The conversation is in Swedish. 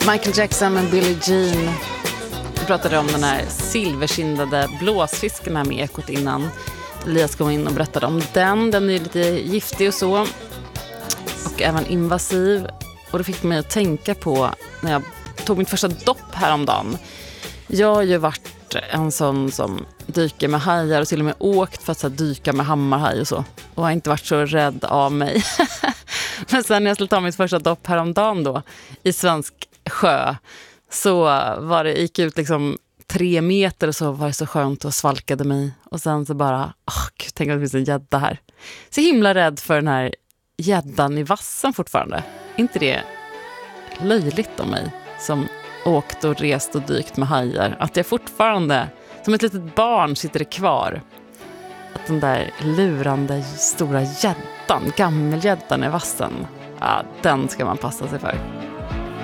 Michael Jackson och Billie Jean. Vi pratade om den här silverkindade blåsfisken här med Ekot innan. Elias kom in och berättade om den. Den är lite giftig och så. Och även invasiv. Och det fick mig att tänka på när jag tog mitt första dopp häromdagen. Jag har ju varit en sån som dyker med hajar och till och med åkt för att så här, dyka med hammarhaj och så. Och har inte varit så rädd av mig. Men sen när jag skulle ta mitt första dopp häromdagen då i svensk sjö så var det, gick ut liksom 3 meter och så var det så skönt och svalkade mig. Och sen så bara, gud, tänk att det finns en gädda här. Så himla rädd för den här gäddan i vassen fortfarande. Inte det löjligt om mig som åkt och rest och dykt med hajar. Att jag fortfarande, som ett litet barn, sitter det kvar. Att den där lurande stora gäddan, gammelgäddan i vassen, ja, den ska man passa sig för.